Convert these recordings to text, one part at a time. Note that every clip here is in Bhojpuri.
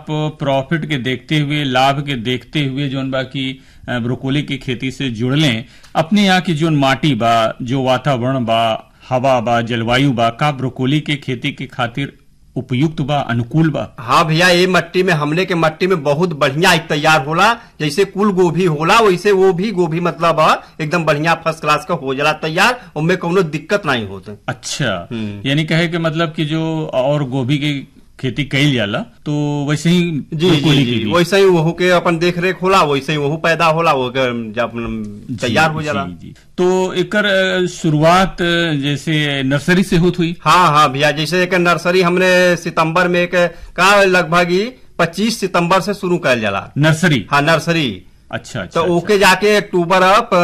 आप प्रॉफिट के देखते हुए, लाभ के देखते हुए जोन बा की ब्रोकोली की खेती से जुड़ लें, अपने यहाँ की जोन माटी बा, जो वातावरण बा, हवा बा, जलवायु बा, का ब्रोकोली के खेती के खातिर उपयुक्त बा, अनुकूल बा? हाँ भैया, ये मट्टी में हमने के मट्टी में बहुत बढ़िया एक तैयार होला। जैसे कुल गोभी होला वैसे वो भी गोभी मतलब एकदम बढ़िया फर्स्ट क्लास का हो जाला तैयार, उनमें कोनो दिक्कत नहीं होता। अच्छा, यानी कहे कि मतलब कि जो और गोभी की खेती कईल जाला तो वैसे ही जी वैसे ही वहू के अपन देख रेख होला, वैसे ही वहू पैदा होला, वो जब तैयार हो जाला। जी। तो एकर शुरुआत जैसे नर्सरी से होत हुई? हाँ भैया, जैसे एक नर्सरी हमने सितंबर में का लगभग 25 सितंबर से शुरू कर जाला नर्सरी। हाँ नर्सरी। अच्छा। तो ओके जाके अक्टूबर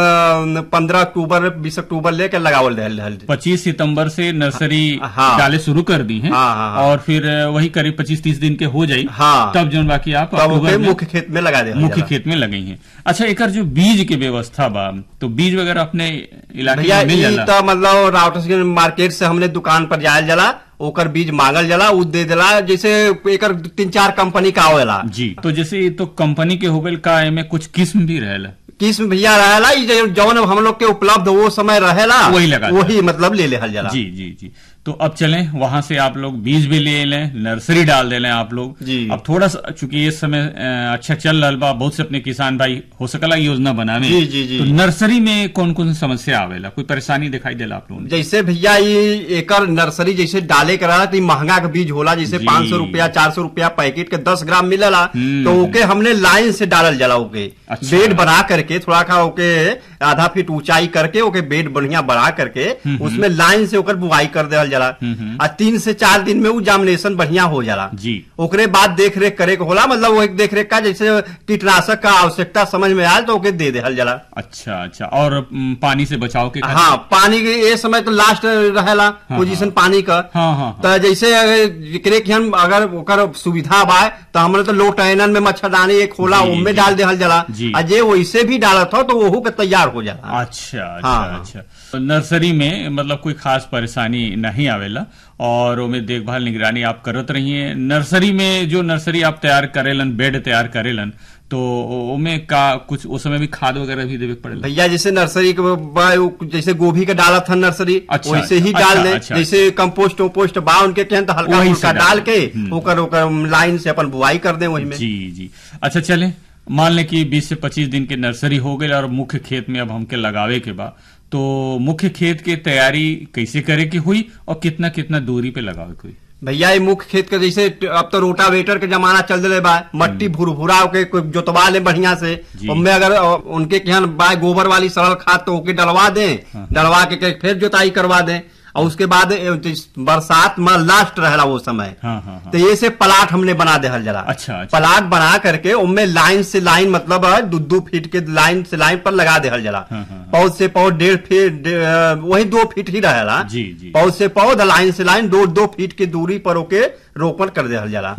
15 अक्टूबर 20 अक्टूबर लेके लगावल 25 सितंबर से नर्सरी डाले शुरू कर दी है। और फिर वही करीब 25-30 दिन के हो जाये। तब जो बाकी आप मुख्य खेत में लगा दे, मुख्य खेत में लगे हैं। अच्छा, एकर जो बीज की व्यवस्था बा, तो बीज वगैरह अपने इलाके में मिल जाला? तो मतलब राउटर मार्केट से हमने दुकान पर जायल जला, ओकर बीज मांगल जला, उ दे देला। जैसे एकर 3-4 कंपनी का आवेला जी। तो जैसे तो कंपनी के हो गए का, एमे कुछ किस्म भी रहेला? किस्म भैया रहेला, जौन हम लोग के उपलब्ध वो समय रहेला वही मतलब ले हल जला। जी। तो अब चलें वहां से, आप लोग बीज भी ले लें, नर्सरी डाल दे लें आप लोग जी। अब थोड़ा सा चूंकि इस समय अच्छा चल रहा बा, बहुत से अपने किसान भाई हो सकला योजना बनावे जी। तो नर्सरी में कौन कौन समस्या आवेला, कोई परेशानी दिखाई देला आप लोगों? जैसे भैया ये एकर नर्सरी जैसे डाले करा तो महंगा का बीज होला, जैसे 500 रुपया 400 रुपया पैकेट के 10 ग्राम मिलेला। तो ओके हमने लाइन से डालल जला, ओके बेड बना करके थोड़ा खा ओके आधा फीट ऊंचाई करके ओके बेड बढ़िया बढ़ा करके उसमें लाइन से ओकर बुआई कर देवल जला। 3 से 4 दिन में वो जामिनेशन बढ़िया हो जाला जी। ओकरे बाद देख रेख करे के होला, मतलब वो एक देख रेख का जैसे कीटनाशक का आवश्यकता समझ में आयल तो ओके दे देहल जला। अच्छा। और पानी से बचाव के? हाँ, पानी के ये समय तो लास्ट रहेला पोजीशन पानी का। तो जैसे अगर ओकर सुविधा बा तो हमने तो लोटैनन में मच्छरदानी एक होला उनमें डाल देहल जला, जे वैसे भी डालत हो तो वहू के तैयार हो जाला। अच्छा। नर्सरी में मतलब कोई खास परेशानी नहीं आवेला और उमें देखभाल निगरानी आप करत रहिए। नर्सरी में जो नर्सरी आप तैयार करेलन, बेड तैयार करेलन, तो उमें का कुछ उस समय भी खाद वगैरह भी देवे पड़ेगा? भैया जैसे नर्सरी के जैसे गोभी का डाला था नर्सरी वैसे ही डाल दे। जैसे कंपोस्ट वोपोस्ट बा उनके कहन तो हल्का फुल्का डाल के ओकर लाइन से अपन बुआई कर दे वही में। जी। अच्छा, चले मान ले कि 20 से 25 दिन के नर्सरी हो गए और मुख्य खेत में अब हमके लगावे के बा, तो मुख्य खेत के तैयारी कैसे करे की हुई और कितना दूरी पे लगावे की हुई? भैया ये मुख्य खेत के जैसे अब तो रोटावेटर के जमाना चल रहे बा, मट्टी भुरभुरा के जोतवा ले बढ़िया से, उनमें अगर उनके यहाँ बा गोबर वाली सरल खाद तो ओके डलवा दें, डलवा के फिर जोताई करवा दें। और उसके बाद बरसात में लास्ट रहेला वो समय। तो ये से प्लाट हमने बना दे हल जला। अच्छा। प्लाट बना करके उनमें लाइन से लाइन मतलब 2 फीट के लाइन से लाइन पर लगा दे हल जला। पौध से पौध 1.5 फीट वही 2 फीट ही रहेला। पौध से पौध लाइन से लाइन 2 फीट की दूरी पर ओके रोपण कर दे हल जला।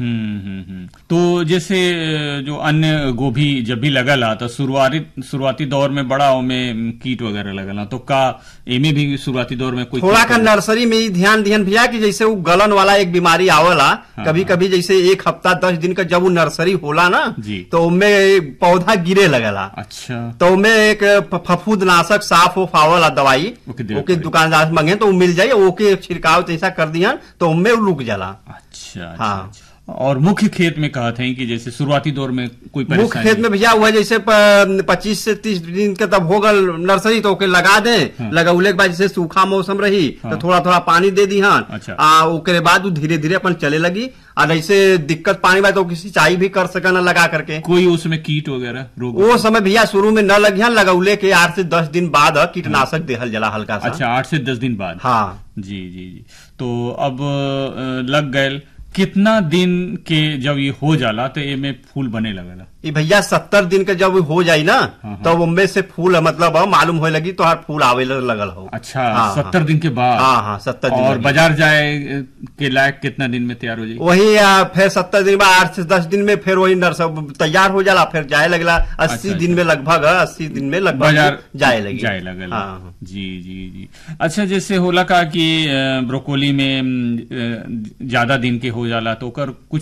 तो जैसे जो अन्य गोभी जब भी लगला तो शुरुआती दौर में बड़ा में कीट वगैरह लगला, तो का एमे भी शुरुआती दौर में कोई थोड़ा का नर्सरी में ही ध्यान भैया कि जैसे वो गलन वाला एक बीमारी आवला कभी जैसे 1 हफ्ता 10 दिन का जब वो नर्सरी होला ना तो उनमें पौधा गिरे लगला। अच्छा। तो उनमें एक फफूंदनाशक साफ हो फावला दवाई ओके दुकानदार से मांगे तो मिल जाये, ओके छिड़काव ऐसा कर दिया तो उनमें रुक जाला। अच्छा। और मुख्य खेत में कहा था कि जैसे शुरुआती दौर में कोई परेशानी? मुख्य खेत में भैया हुआ जैसे 25 से 30 दिन का तब होगा नर्सरी तो ओके लगा दे। लगौले के बाद जैसे सूखा मौसम रही तो थोड़ा पानी दे दी। ओके बाद धीरे धीरे अपन चले लगी। और ऐसे दिक्कत पानी में तो सिंचाई भी कर सके न लगा करके। कोई उसमें कीट वगैरह रोग? वो समय भैया शुरू में न लगिया, लगौले के 8 से 10 दिन बाद कीटनाशक देहल जला हल्का सा। अच्छा, 8 से 10 दिन बाद? हाँ जी। तो अब लग गए कितना दिन के जब ये हो जाला तो ये में फूल बने लगेला? ये भैया 70 दिन के जब हो जाये ना तब उनमें से फूल मतलब मालूम होने लगी तो हर फूल आवे लगल हो। अच्छा। 70 दिन के बाद? हाँ 70 दिन। और बाजार जाए के लायक कितना दिन में तैयार हो जाए? वही फिर 70 दिन बाद 8 से 10 दिन में फिर वही तैयार हो जाला। फिर जाए लगला 80 दिन में लगभग 80 दिन में लगभग बाजार जाए लगल। जी। अच्छा, जैसे होला का कि ब्रोकोली में ज्यादा दिन के हो जाला तो कुछ